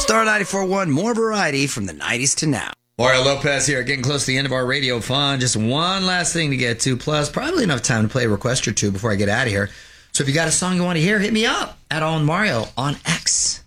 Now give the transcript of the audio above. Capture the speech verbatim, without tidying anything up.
Star ninety-four point one, more variety from the nineties to now. Mario Lopez here, getting close to the end of our radio fun. Just one last thing to get to, plus probably enough time to play a request or two before I get out of here. So if you got a song you want to hear, hit me up at All in Mario on X.